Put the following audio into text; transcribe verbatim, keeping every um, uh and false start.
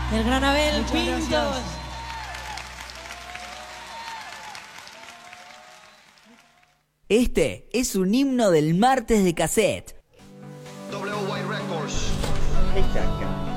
El gran Abel Muchas Pintos. gracias. Este es un himno del martes de cassette. W Y Records. Esta canción